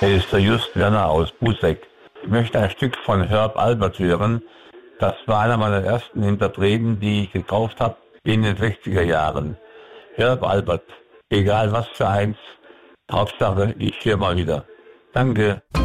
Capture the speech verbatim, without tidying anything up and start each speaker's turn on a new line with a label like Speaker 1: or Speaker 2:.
Speaker 1: Hier ist der Just Werner aus Busseck. Ich möchte ein Stück von Herb Alpert hören. Das war einer meiner ersten Interpreten, die ich gekauft habe in den sechziger Jahren. Herb Alpert, egal was für eins, Hauptsache ich höre mal wieder. Danke.